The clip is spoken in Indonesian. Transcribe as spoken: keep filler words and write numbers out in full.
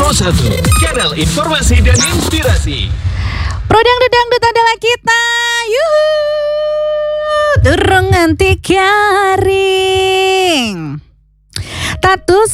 Pro satu, kanal informasi dan inspirasi. Pro dangdut dangdut adalah kita. Yuhu. Turun nganti garing. Tatus